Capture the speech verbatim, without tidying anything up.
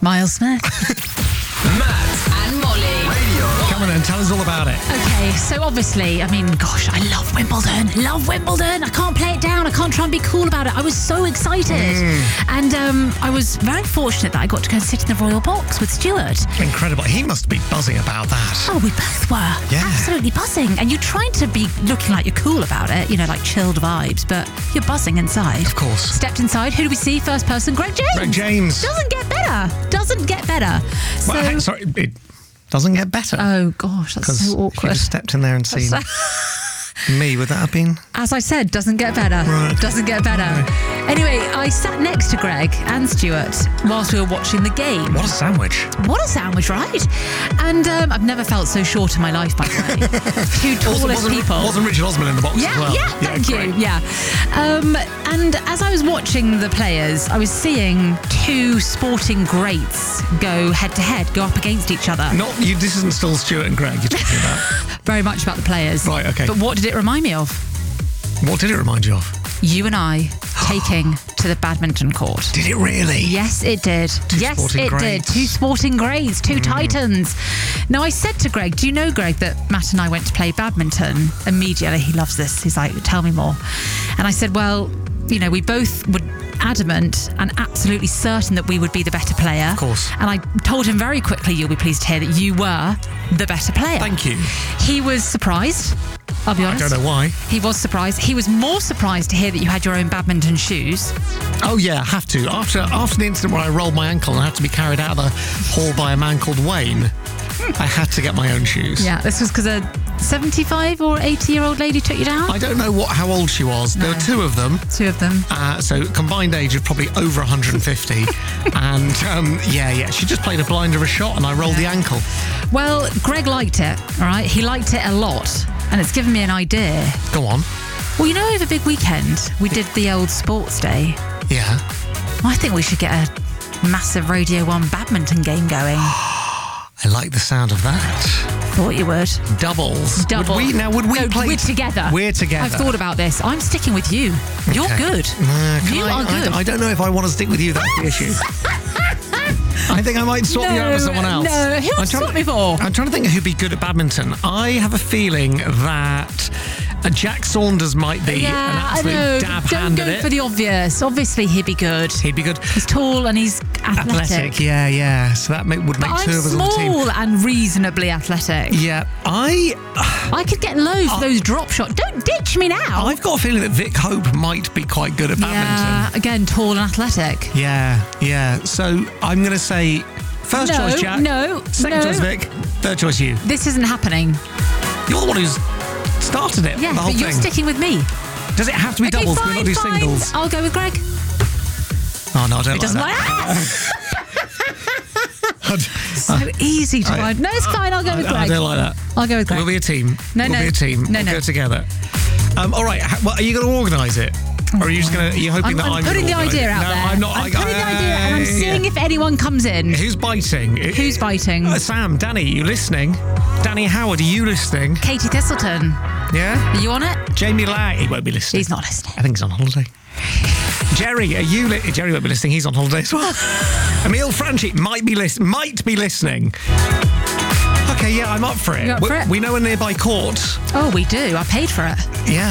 Miles Smith. Matt and Molly. Radio. Come on then, tell us all about it. Okay, so obviously, I mean, gosh, I love Wimbledon. Love Wimbledon. I can't play it down. I can't try and be cool about it. I was so excited. Mm. And um, I was very fortunate that I got to go and sit in the royal box with Stuart. Incredible. He must be buzzing about that. Oh, we both were. Yeah. Absolutely buzzing. And you're trying to be looking like you're cool about it, you know, like chilled vibes, but you're buzzing inside. Of course. Stepped inside. Who do we see? First person, Greg James. Greg James. Doesn't get better. Doesn't get better. So, Well, hey, sorry, it doesn't get better. oh, gosh, that's so If awkward. you just stepped in there and seen me, would that have been? As I said, doesn't get better. Right. Doesn't get better. Right. Anyway, I sat next to Greg and Stuart whilst we were watching the game. What a sandwich. What a sandwich, right? And um, I've never felt so short in my life, by the way. Two tallest Also, wasn't, people. Wasn't Richard Osman in the box Yeah, as well? yeah, thank you. great. Yeah. Um, and as I was watching the players, I was seeing two sporting greats go head to head, go up against each other. Not you. This isn't still Stuart and Greg you're talking about. Very much about the players. Right, okay. But what did it remind me of? What did it remind you of? You and I taking to the badminton court. Did it really? Yes, it did. Two yes, sporting it greats. did. Two sporting greats, two mm. titans. Now, I said to Greg, do you know, Greg, that Matt and I went to play badminton? Immediately, he loves this. He's like, tell me more. And I said, well, you know, we both were adamant and absolutely certain that we would be the better player. Of course. And I told him very quickly, you'll be pleased to hear, that you were the better player. Thank you. He was surprised. I'll be honest. I don't know why. He was surprised. He was more surprised to hear that you had your own badminton shoes. Oh yeah, I have to. After after the incident where I rolled my ankle and had to be carried out of the hall by a man called Wayne, I had to get my own shoes. Yeah, this was because a seventy-five or eighty-year-old lady took you down? I don't know what how old she was. No. There were two of them. Two of them. Uh, so combined age of probably over one hundred fifty. and um, yeah, yeah, she just played a blind of a shot and I rolled Yeah. the ankle. Well, Greg liked it, all right? He liked it a lot. And it's given me an idea. Go on. Well, you know, over big weekend, we did the old sports day. Yeah. Well, I think we should get a massive Radio one badminton game going. I like the sound of that. Thought you would. Doubles. Double. Would we, now, would we no, play... We're together. We're together. I've thought about this. I'm sticking with you. You're Okay. good. Uh, can you I, are I, good. I don't know if I want to stick with you. That's the issue. I think I might swap you out with someone else. No, who I'm would trying swap to- me for? I'm trying to think of who'd be good at badminton. I have a feeling that uh, Jack Saunders might be Yeah, an I absolute know. dab Don't hand go at it. for the obvious. Obviously, he'd be good. He'd be good. He's tall and he's athletic. Athletic, yeah, yeah. So that may, would make But two I'm of us on the team. small and reasonably athletic. Yeah, I, I could get low for those drop shots. Don't ditch me now. I've got a feeling that Vic Hope might be quite good at yeah, badminton. again, tall and athletic. Yeah, yeah. So I'm going to say first No, choice Jack. no, Second no. choice Vic. Third choice you. This isn't happening. You're the one who's started it. Yeah, the whole but you're thing. sticking with me. Does it have to be Okay, doubles? fine, Can we not do fine. singles? I'll go with Greg. Oh no, I don't It like doesn't that. like So easy to I- find. No, it's fine. I'll go with I, I Greg. don't like that. I'll go with Greg. We'll be a team. No, we'll no. be a team. No, we'll no. go together. Um, all right. ha- Well, are you going to organise it? Or are you just going to? Are you hoping I'm, that I'm I'm putting gonna the organise idea it? out no, there. I'm not. I'm I- putting the idea and I'm uh, seeing if anyone comes in. Who's biting? Who's biting? Uh, Sam, Danny, you listening? Danny Howard, are you listening? Katie Thistleton. Yeah. Are you on it? Jamie Lang, he won't be listening. He's not listening. I think he's on holiday. Jerry, are you? Li- Jerry won't be listening. He's on holiday as well. Emil Franchi might be list- might be listening. Okay, yeah, I'm up for it. You up we, for it? we know a nearby court. Oh, we do. I paid for it. Yeah,